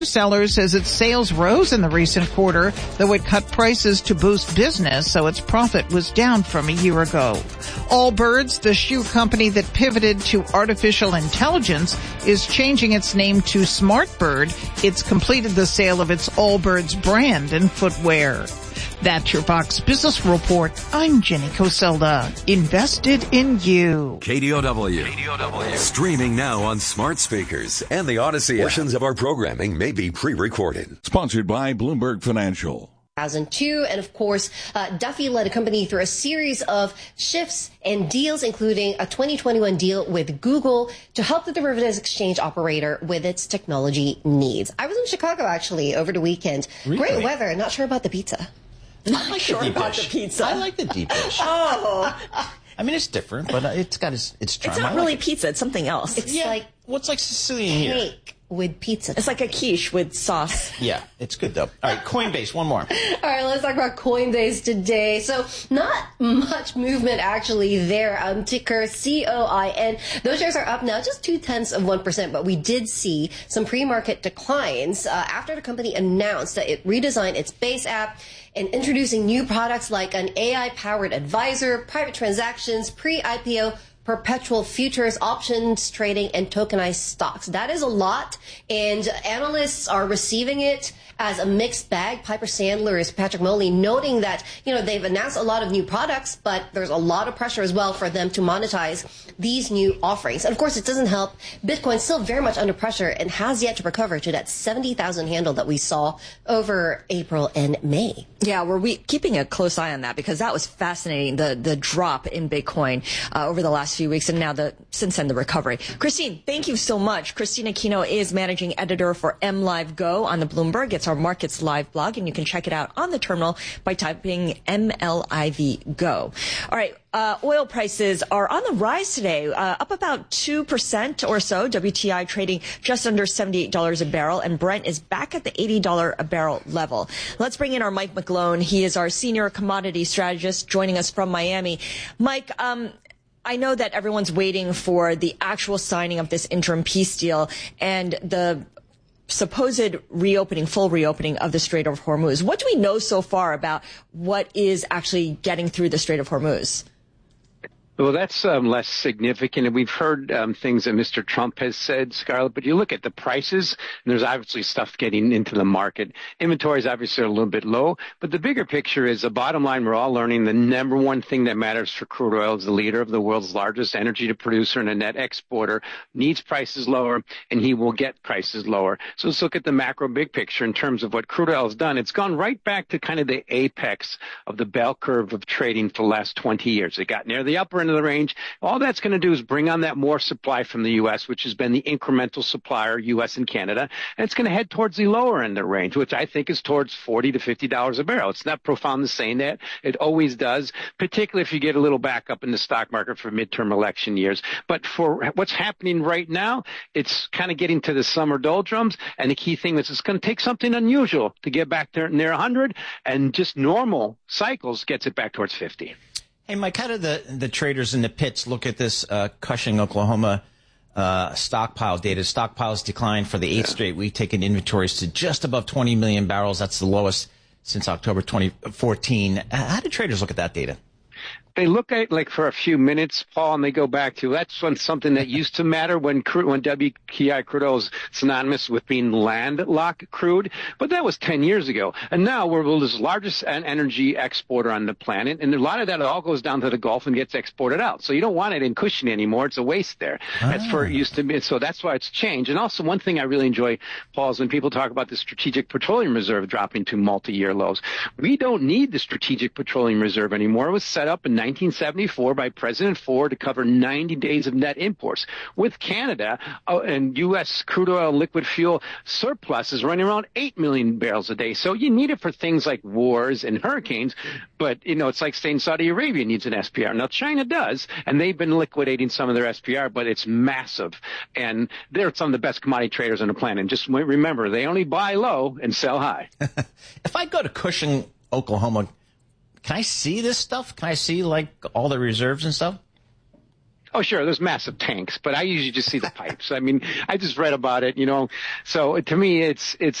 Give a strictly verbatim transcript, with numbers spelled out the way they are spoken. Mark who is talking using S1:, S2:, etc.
S1: Sellers says its sales rose in the recent quarter, though it cut prices to boost business, so its profit was down from a year ago. Allbirds, the shoe company that pivoted to artificial intelligence, is changing its name to Smartbird. It's completed the sale of its Allbirds brand in footwear. That's your Vox Business Report. I'm Jenny Coselda. Invested in you.
S2: K D O W. K D O W. Streaming now on smart speakers and the Odyssey app. Portions of our programming may be pre-recorded.
S3: Sponsored by Bloomberg Financial.
S4: two thousand two, and of course, uh, Duffy led a company through a series of shifts and deals, including a twenty twenty-one deal with Google to help the derivatives exchange operator with its technology needs. I was in Chicago, actually, over the weekend.
S5: Really?
S4: Great weather. Not sure about the pizza.
S5: I like
S4: sure
S5: the deep
S4: about
S5: dish.
S4: the pizza.
S5: I like the deep dish.
S4: Oh.
S5: I mean, it's different, but it's got its, its charm.
S6: It's not
S5: I
S6: really
S5: like it.
S6: pizza. It's something else.
S4: It's
S5: Yeah.
S4: like
S5: What's like Sicilian here?
S4: cake with pizza.
S6: It's like a quiche with sauce.
S5: Yeah, it's good though. All right, Coinbase, one more.
S4: All right, let's talk about Coinbase today. So not much movement actually there. Um, ticker C O I N. Those shares are up now just two tenths of one percent, but we did see some pre-market declines uh, after the company announced that it redesigned its base app and introducing new products like an A I-powered advisor, private transactions, pre-I P O perpetual futures, options trading, and tokenized stocks. That is a lot, and analysts are receiving it as a mixed bag. Piper Sandler's Patrick Moley noting that, you know, they've announced a lot of new products, but there's a lot of pressure as well for them to monetize these new offerings. And of course, it doesn't help. Bitcoin's still very much under pressure and has yet to recover to that seventy thousand handle that we saw over April and May.
S6: Yeah, we're we, keeping a close eye on that because that was fascinating, the the drop in Bitcoin uh, over the last few weeks, and now the since then the recovery. Christine, thank you so much. Christine Aquino is managing editor for M Live Go on the Bloomberg. It's our Markets Live blog, and you can check it out on the terminal by typing M L I V Go. All right. Uh, oil prices are on the rise today, uh, up about two percent or so. W T I trading just under seventy-eight dollars a barrel, and Brent is back at the eighty dollars a barrel level. Let's bring in our Mike McGlone. He is our senior commodity strategist joining us from Miami. Mike, um, I know that everyone's waiting for the actual signing of this interim peace deal and the supposed reopening, full reopening of the Strait of Hormuz. What do we know so far about what is actually getting through the Strait of Hormuz?
S7: Well, that's um, less significant. And we've heard um, things that Mister Trump has said, Scarlett, but you look at the prices, and there's obviously stuff getting into the market. Inventories obviously are a little bit low, but the bigger picture is the bottom line. We're all learning the number one thing that matters for crude oil is the leader of the world's largest energy producer and a net exporter needs prices lower, and he will get prices lower. So let's look at the macro big picture in terms of what crude oil has done. It's gone right back to kind of the apex of the bell curve of trading for the last twenty years. It got near the upper end of the range. All that's going to do is bring on that more supply from the U S, which has been the incremental supplier, U S and Canada, and it's going to head towards the lower end of the range, which I think is towards forty to fifty dollars a barrel. It's not profound in saying that. It always does, particularly if you get a little backup in the stock market for midterm election years. But for what's happening right now, it's kind of getting to the summer doldrums, and the key thing is it's going to take something unusual to get back there near one hundred, and just normal cycles gets it back towards fifty.
S5: Hey, Mike, how do the, the traders in the pits look at this uh, Cushing, Oklahoma uh, stockpile data? Stockpiles declined for the eighth yeah. straight week, taking inventories to just above twenty million barrels. That's the lowest since October twenty fourteen. How do traders look at that data?
S7: They look at it like for a few minutes, Paul, and they go back to that's when something that used to matter when crude, when W T I crude oil was synonymous with being landlocked crude, but that was ten years ago. And now we're the largest energy exporter on the planet, and a lot of that all goes down to the Gulf and gets exported out. So you don't want it in Cushing anymore; it's a waste there. Ah. That's where it used to be. So that's why it's changed. And also, one thing I really enjoy, Paul, is when people talk about the Strategic Petroleum Reserve dropping to multi-year lows. We don't need the Strategic Petroleum Reserve anymore. It was set up in nineteen seventy-four by President Ford to cover ninety days of net imports. With Canada uh, and U S crude oil and liquid fuel surplus is running around eight million barrels a day. So you need it for things like wars and hurricanes, but you know it's like saying Saudi Arabia needs an S P R. Now China does, and they've been liquidating some of their S P R, but it's massive, and they're some of the best commodity traders on the planet. And just remember, they only buy low and sell high.
S5: If I go to Cushing, Oklahoma, can I see this stuff? Can I see, like, all the reserves and stuff?
S7: Oh, sure. There's massive tanks, but I usually just see the pipes. I mean, I just read about it, you know. So to me, it's it's